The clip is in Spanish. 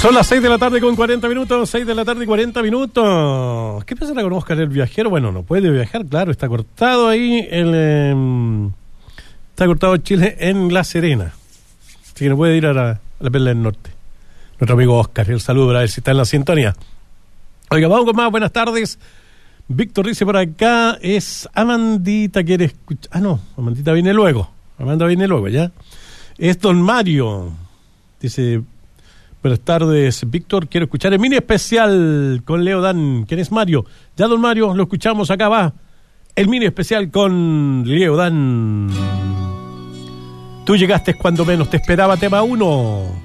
Son las 6 de la tarde con 40 minutos, 6 de la tarde y 40 minutos. ¿Qué pasa con Oscar el viajero? Bueno, no puede viajar, claro, está cortado ahí, está cortado Chile en La Serena. Así que no puede ir a la Perla del Norte. Nuestro amigo Oscar, el saludo para ver si está en la sintonía. Oiga, vamos con más, buenas tardes. Víctor dice por acá, es Amandita, quiere escuchar. Ah, no, Amandita viene luego. Amanda viene luego, ¿ya? Es Don Mario. Dice, buenas tardes, Víctor, quiero escuchar el mini especial con Leo Dan. ¿Quién es Mario? Ya, Don Mario, lo escuchamos, acá va. El mini especial con Leo Dan. Tú llegaste cuando menos te esperaba, tema 1.